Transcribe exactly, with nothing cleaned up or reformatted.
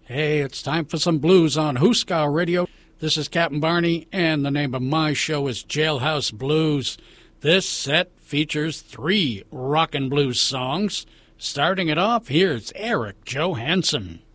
Hey, it's time for some blues on Hooskow Radio. This is Captain Barney, and the name of my show is Jailhouse Blues. This set features three rock and blues songs. Starting it off, here's Eric Johansson.